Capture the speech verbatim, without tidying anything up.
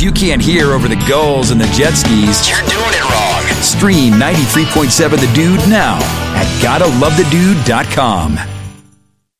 If you can't hear over the gulls and the jet skis, you're doing it wrong. Stream ninety-three point seven The Dude now at gotta love the dude dot com.